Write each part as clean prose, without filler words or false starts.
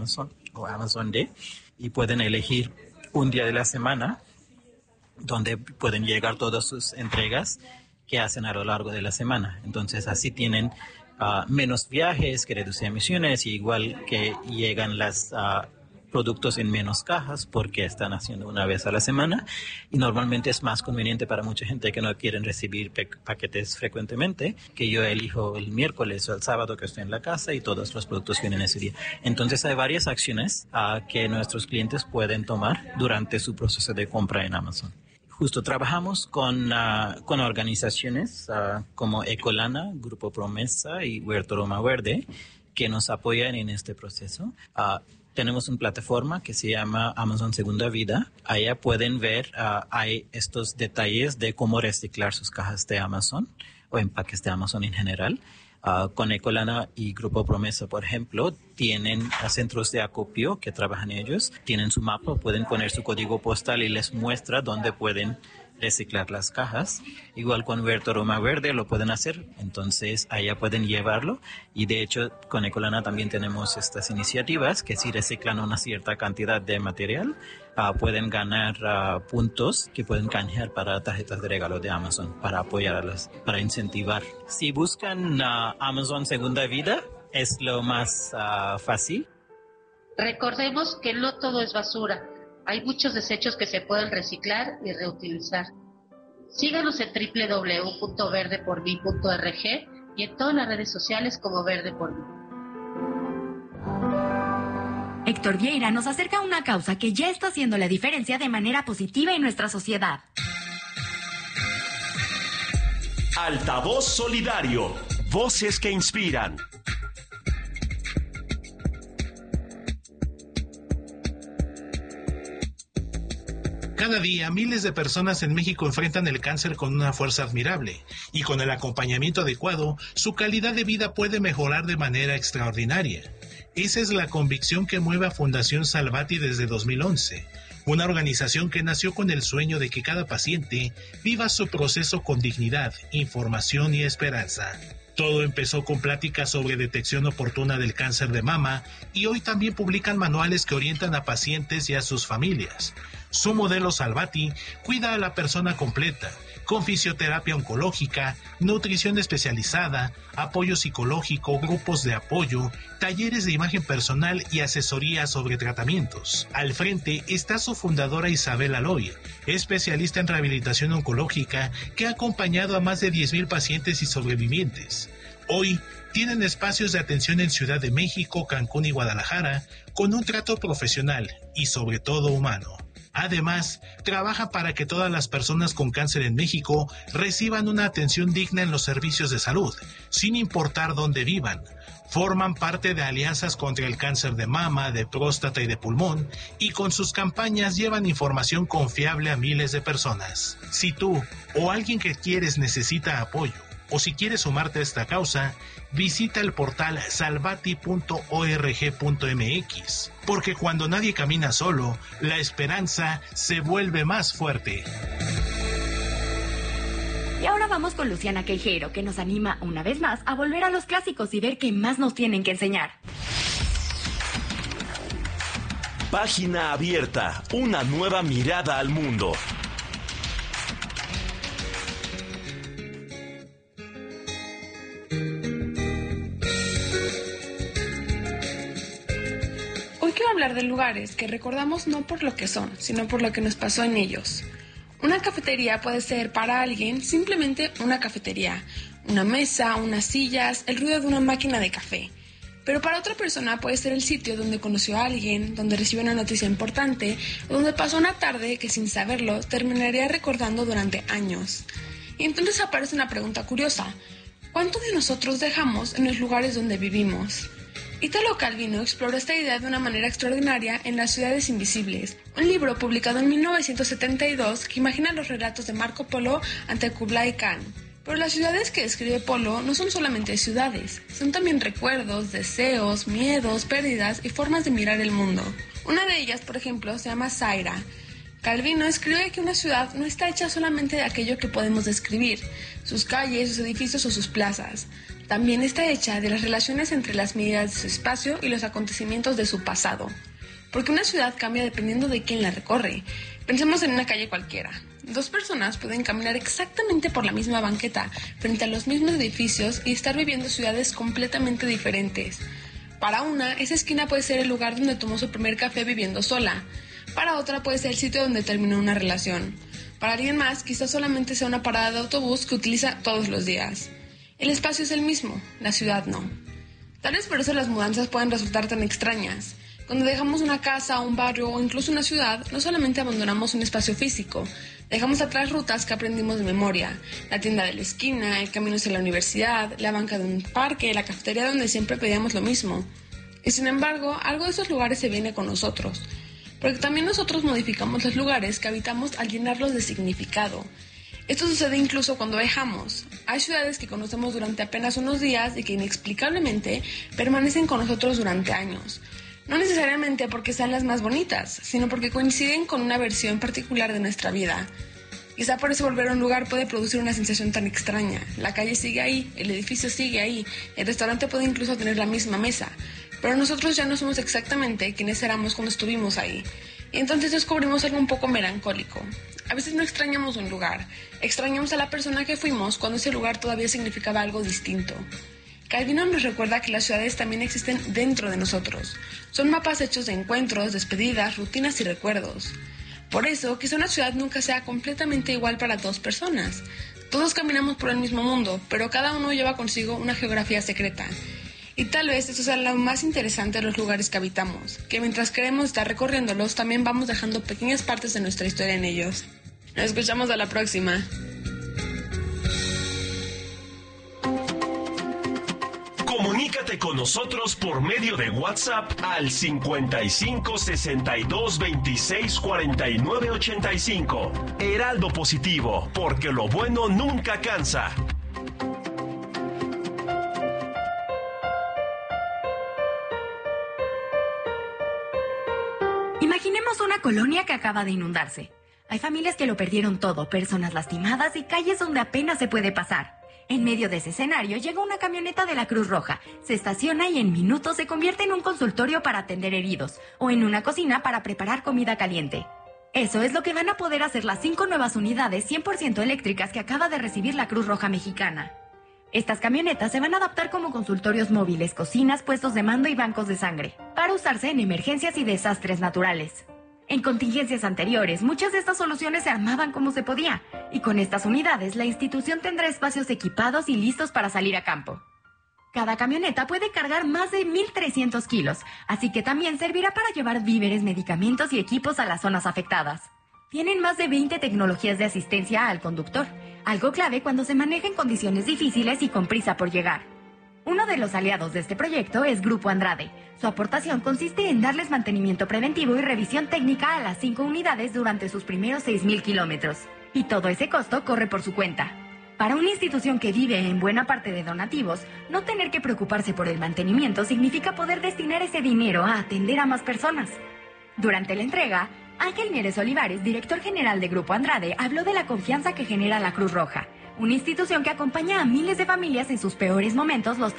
Amazon o Amazon Day y pueden elegir un día de la semana donde pueden llegar todas sus entregas que hacen a lo largo de la semana. Entonces así tienen menos viajes, que reducen emisiones, y igual que llegan los productos en menos cajas porque están haciendo una vez a la semana, y normalmente es más conveniente para mucha gente que no quieren recibir paquetes frecuentemente, que yo elijo el miércoles o el sábado que estoy en la casa y todos los productos vienen ese día. Entonces hay varias acciones que nuestros clientes pueden tomar durante su proceso de compra en Amazon. Justo trabajamos con organizaciones como Ecolana, Grupo Promesa y Huerto Roma Verde, que nos apoyan en este proceso. Tenemos una plataforma que se llama Amazon Segunda Vida. Allá pueden ver, hay estos detalles de cómo reciclar sus cajas de Amazon o empaques de Amazon en general. Con Ecolana y Grupo Promesa, por ejemplo, tienen centros de acopio que trabajan ellos, tienen su mapa, pueden poner su código postal y les muestra dónde pueden reciclar las cajas. Igual con Huerto Roma Verde lo pueden hacer, entonces allá pueden llevarlo, y de hecho con Ecolana también tenemos estas iniciativas que si reciclan una cierta cantidad de material pueden ganar puntos que pueden canjear para tarjetas de regalo de Amazon para apoyarlas, para incentivar. Si buscan Amazon Segunda Vida es lo más fácil. Recordemos que no todo es basura. Hay muchos desechos que se pueden reciclar y reutilizar. Síganos en www.verdepormi.org y en todas las redes sociales como Verde por Mí. Héctor Vieira nos acerca a una causa que ya está haciendo la diferencia de manera positiva en nuestra sociedad. Altavoz Solidario. Voces que inspiran. Cada día, miles de personas en México enfrentan el cáncer con una fuerza admirable, y con el acompañamiento adecuado, su calidad de vida puede mejorar de manera extraordinaria. Esa es la convicción que mueve a Fundación Salvati desde 2011, una organización que nació con el sueño de que cada paciente viva su proceso con dignidad, información y esperanza. Todo empezó con pláticas sobre detección oportuna del cáncer de mama, y hoy también publican manuales que orientan a pacientes y a sus familias. Su modelo Salvati cuida a la persona completa, con fisioterapia oncológica, nutrición especializada, apoyo psicológico, grupos de apoyo, talleres de imagen personal y asesoría sobre tratamientos. Al frente está su fundadora Isabel Aloy, especialista en rehabilitación oncológica que ha acompañado a más de 10,000 pacientes y sobrevivientes. Hoy tienen espacios de atención en Ciudad de México, Cancún y Guadalajara, con un trato profesional y sobre todo humano. Además, trabaja para que todas las personas con cáncer en México reciban una atención digna en los servicios de salud, sin importar dónde vivan. Forman parte de alianzas contra el cáncer de mama, de próstata y de pulmón, y con sus campañas llevan información confiable a miles de personas. Si tú o alguien que quieres necesita apoyo, o si quieres sumarte a esta causa, visita el portal salvati.org.mx, porque cuando nadie camina solo, la esperanza se vuelve más fuerte. Y ahora vamos con Luciana Quejero, que nos anima una vez más a volver a los clásicos y ver qué más nos tienen que enseñar. Página abierta, una nueva mirada al mundo. Quiero hablar de lugares que recordamos no por lo que son, sino por lo que nos pasó en ellos. Una cafetería puede ser para alguien simplemente una cafetería, una mesa, unas sillas, el ruido de una máquina de café. Pero para otra persona puede ser el sitio donde conoció a alguien, donde recibió una noticia importante, donde pasó una tarde que sin saberlo terminaría recordando durante años. Y entonces aparece una pregunta curiosa: ¿cuánto de nosotros dejamos en los lugares donde vivimos? Italo Calvino exploró esta idea de una manera extraordinaria en Las ciudades invisibles, un libro publicado en 1972 que imagina los relatos de Marco Polo ante Kublai Khan. Pero las ciudades que describe Polo no son solamente ciudades, son también recuerdos, deseos, miedos, pérdidas y formas de mirar el mundo. Una de ellas, por ejemplo, se llama Zaira. Calvino escribe que una ciudad no está hecha solamente de aquello que podemos describir, sus calles, sus edificios o sus plazas. También está hecha de las relaciones entre las medidas de su espacio y los acontecimientos de su pasado. Porque una ciudad cambia dependiendo de quién la recorre. Pensemos en una calle cualquiera. 2 personas pueden caminar exactamente por la misma banqueta, frente a los mismos edificios y estar viviendo ciudades completamente diferentes. Para una, esa esquina puede ser el lugar donde tomó su primer café viviendo sola. Para otra puede ser el sitio donde terminó una relación. Para alguien más, quizás solamente sea una parada de autobús que utiliza todos los días. El espacio es el mismo, la ciudad no. Tal vez por eso las mudanzas pueden resultar tan extrañas. Cuando dejamos una casa, un barrio o incluso una ciudad, no solamente abandonamos un espacio físico, dejamos atrás rutas que aprendimos de memoria, la tienda de la esquina, el camino hacia la universidad, la banca de un parque, la cafetería donde siempre pedíamos lo mismo. Y sin embargo, algo de esos lugares se viene con nosotros, porque también nosotros modificamos los lugares que habitamos al llenarlos de significado. Esto sucede incluso cuando viajamos. Hay ciudades que conocemos durante apenas unos días y que inexplicablemente permanecen con nosotros durante años. No necesariamente porque sean las más bonitas, sino porque coinciden con una versión particular de nuestra vida. Quizá por eso volver a un lugar puede producir una sensación tan extraña. La calle sigue ahí, el edificio sigue ahí, el restaurante puede incluso tener la misma mesa, pero nosotros ya no somos exactamente quienes éramos cuando estuvimos ahí. Y entonces descubrimos algo un poco melancólico. A veces no extrañamos un lugar, extrañamos a la persona que fuimos cuando ese lugar todavía significaba algo distinto. Calvino nos recuerda que las ciudades también existen dentro de nosotros. Son mapas hechos de encuentros, despedidas, rutinas y recuerdos. Por eso, quizá una ciudad nunca sea completamente igual para 2 personas. Todos caminamos por el mismo mundo, pero cada uno lleva consigo una geografía secreta. Y tal vez eso sea lo más interesante de los lugares que habitamos, que mientras queremos estar recorriéndolos, también vamos dejando pequeñas partes de nuestra historia en ellos. Nos escuchamos a la próxima. Comunícate con nosotros por medio de WhatsApp al 55 62 26 49 85. Heraldo Positivo, porque lo bueno nunca cansa. Imaginemos una colonia que acaba de inundarse. Hay familias que lo perdieron todo, personas lastimadas y calles donde apenas se puede pasar. En medio de ese escenario llega una camioneta de la Cruz Roja, se estaciona y en minutos se convierte en un consultorio para atender heridos o en una cocina para preparar comida caliente. Eso es lo que van a poder hacer las 5 nuevas unidades 100% eléctricas que acaba de recibir la Cruz Roja Mexicana. Estas camionetas se van a adaptar como consultorios móviles, cocinas, puestos de mando y bancos de sangre, para usarse en emergencias y desastres naturales. En contingencias anteriores, muchas de estas soluciones se armaban como se podía, y con estas unidades la institución tendrá espacios equipados y listos para salir a campo. Cada camioneta puede cargar más de 1,300 kilos, así que también servirá para llevar víveres, medicamentos y equipos a las zonas afectadas. Tienen más de 20 tecnologías de asistencia al conductor, algo clave cuando se maneja en condiciones difíciles y con prisa por llegar. Uno de los aliados de este proyecto es Grupo Andrade. Su aportación consiste en darles mantenimiento preventivo y revisión técnica a las 5 unidades durante sus primeros 6,000 kilómetros. Y todo ese costo corre por su cuenta. Para una institución que vive en buena parte de donativos, no tener que preocuparse por el mantenimiento significa poder destinar ese dinero a atender a más personas. Durante la entrega, Ángel Mieres Olivares, director general de Grupo Andrade, habló de la confianza que genera la Cruz Roja, una institución que acompaña a miles de familias en sus peores momentos los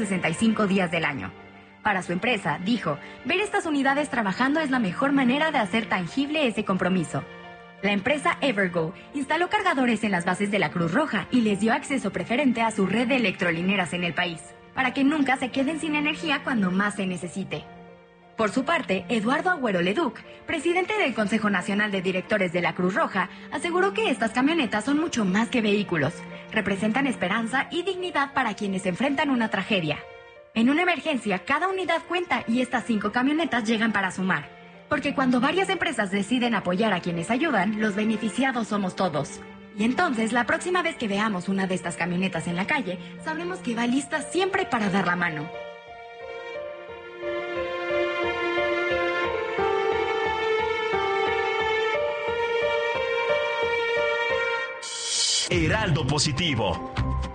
365 días del año. Para su empresa, dijo, ver estas unidades trabajando es la mejor manera de hacer tangible ese compromiso. La empresa Evergo instaló cargadores en las bases de la Cruz Roja y les dio acceso preferente a su red de electrolineras en el país, para que nunca se queden sin energía cuando más se necesite. Por su parte, Eduardo Agüero Leduc, presidente del Consejo Nacional de Directores de la Cruz Roja, aseguró que estas camionetas son mucho más que vehículos. Representan esperanza y dignidad para quienes enfrentan una tragedia. En una emergencia, cada unidad cuenta y estas 5 camionetas llegan para sumar. Porque cuando varias empresas deciden apoyar a quienes ayudan, los beneficiados somos todos. Y entonces, la próxima vez que veamos una de estas camionetas en la calle, sabremos que va lista siempre para dar la mano. Heraldo Positivo.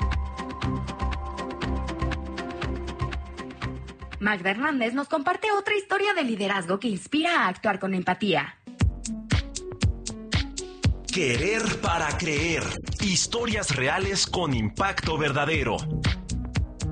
Magda Hernández nos comparte otra historia de liderazgo que inspira a actuar con empatía. Querer para creer. Historias reales con impacto verdadero.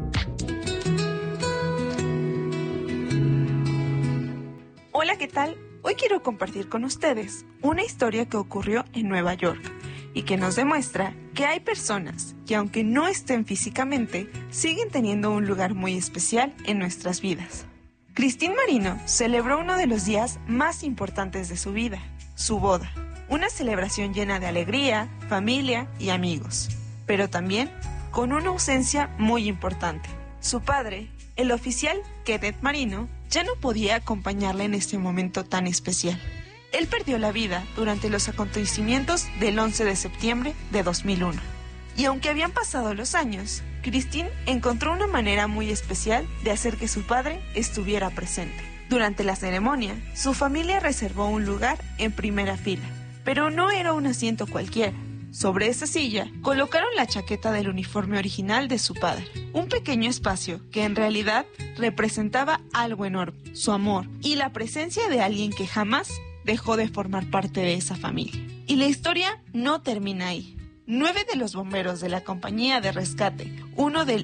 Hola, ¿qué tal? Hoy quiero compartir con ustedes una historia que ocurrió en Nueva York y que nos demuestra que hay personas que, aunque no estén físicamente, siguen teniendo un lugar muy especial en nuestras vidas. Christine Marino celebró uno de los días más importantes de su vida, su boda. Una celebración llena de alegría, familia y amigos, pero también con una ausencia muy importante. Su padre, el oficial Kenneth Marino, ya no podía acompañarla en este momento tan especial. Él perdió la vida durante los acontecimientos del 11 de septiembre de 2001. Y aunque habían pasado los años, Christine encontró una manera muy especial de hacer que su padre estuviera presente. Durante la ceremonia, su familia reservó un lugar en primera fila, pero no era un asiento cualquiera. Sobre esa silla colocaron la chaqueta del uniforme original de su padre, un pequeño espacio que en realidad representaba algo enorme, su amor y la presencia de alguien que jamás dejó de formar parte de esa familia. Y la historia no termina ahí. 9 de los bomberos de la compañía de rescate, uno del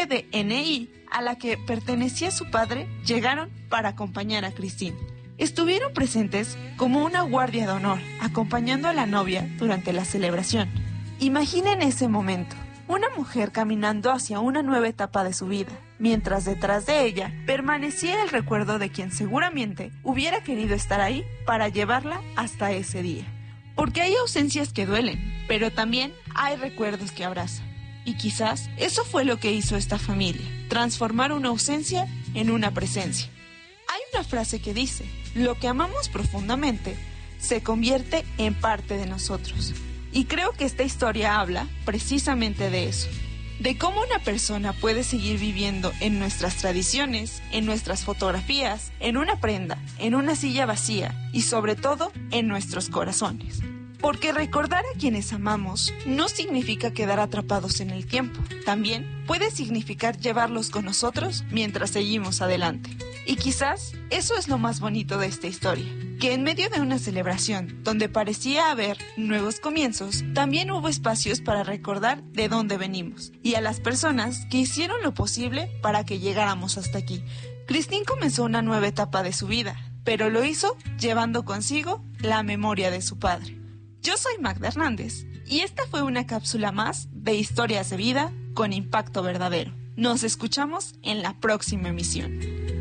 FDNY, a la que pertenecía su padre, llegaron para acompañar a Christine. Estuvieron presentes como una guardia de honor, acompañando a la novia durante la celebración. Imaginen ese momento, una mujer caminando hacia una nueva etapa de su vida, mientras detrás de ella permanecía el recuerdo de quien seguramente hubiera querido estar ahí para llevarla hasta ese día. Porque hay ausencias que duelen, pero también hay recuerdos que abrazan. Y quizás eso fue lo que hizo esta familia, transformar una ausencia en una presencia. Hay una frase que dice: lo que amamos profundamente se convierte en parte de nosotros. Y creo que esta historia habla precisamente de eso, de cómo una persona puede seguir viviendo en nuestras tradiciones, en nuestras fotografías, en una prenda, en una silla vacía y sobre todo en nuestros corazones. Porque recordar a quienes amamos no significa quedar atrapados en el tiempo, también puede significar llevarlos con nosotros mientras seguimos adelante. Y quizás eso es lo más bonito de esta historia, que en medio de una celebración donde parecía haber nuevos comienzos, también hubo espacios para recordar de dónde venimos y a las personas que hicieron lo posible para que llegáramos hasta aquí. Christine comenzó una nueva etapa de su vida, pero lo hizo llevando consigo la memoria de su padre. Yo soy Magda Hernández y esta fue una cápsula más de historias de vida con impacto verdadero. Nos escuchamos en la próxima emisión.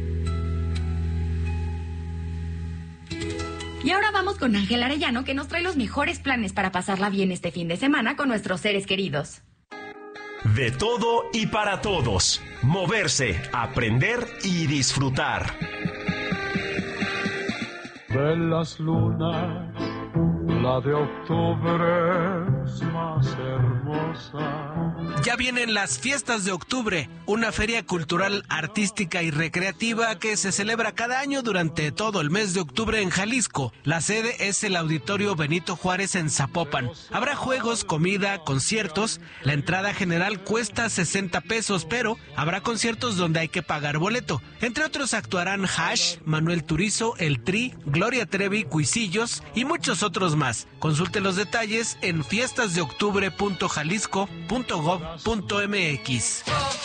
Y ahora vamos con Ángel Arellano, que nos trae los mejores planes para pasarla bien este fin de semana con nuestros seres queridos. De todo y para todos. Moverse, aprender y disfrutar. De las lunas, la de octubre es más hermosa. Ya vienen las fiestas de octubre, una feria cultural, artística y recreativa que se celebra cada año durante todo el mes de octubre en Jalisco. La sede es el Auditorio Benito Juárez en Zapopan. Habrá juegos, comida, conciertos. La entrada general cuesta 60 pesos, pero habrá conciertos donde hay que pagar boleto. Entre otros actuarán Hash, Manuel Turizo, El Tri, Gloria Trevi, Cuisillos y muchos otros más. Consulte los detalles en fiestasdeoctubre.jalisco.gov.mx.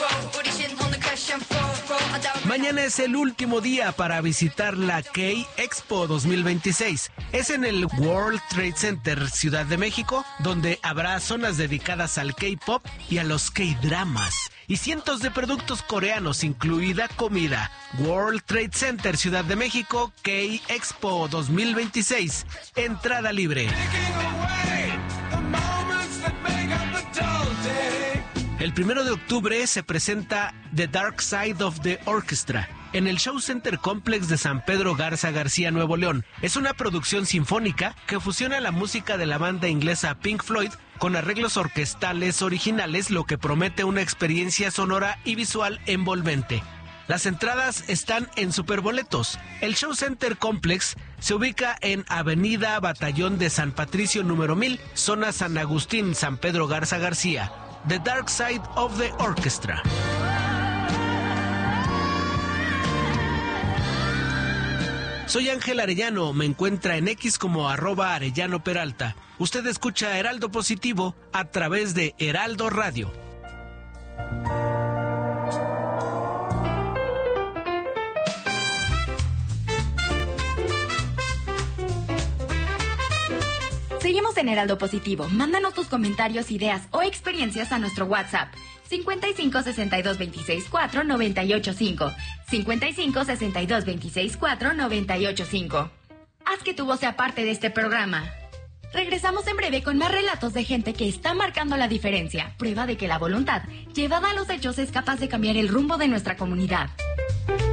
Mañana es el último día para visitar la K-Expo 2026. Es en el World Trade Center, Ciudad de México, donde habrá zonas dedicadas al K-Pop y a los K-Dramas. Y cientos de productos coreanos, incluida comida. World Trade Center, Ciudad de México, K-Expo 2026. Entrada libre. El 1 de octubre se presenta The Dark Side of the Orchestra en el Show Center Complex de San Pedro Garza García, Nuevo León. Es una producción sinfónica que fusiona la música de la banda inglesa Pink Floyd con arreglos orquestales originales, lo que promete una experiencia sonora y visual envolvente. Las entradas están en Superboletos. El Show Center Complex se ubica en Avenida Batallón de San Patricio número 1000, zona San Agustín, San Pedro Garza García. The Dark Side of the Orchestra. Soy Ángel Arellano, me encuentra en X como @Arellano Peralta. Usted escucha Heraldo Positivo a través de Heraldo Radio. Seguimos en Heraldo Positivo. Mándanos tus comentarios, ideas o experiencias a nuestro WhatsApp 55 62 26 4 98 5. 55 62 26 4 98 5. Haz que tu voz sea parte de este programa. Regresamos en breve con más relatos de gente que está marcando la diferencia. Prueba de que la voluntad llevada a los hechos es capaz de cambiar el rumbo de nuestra comunidad.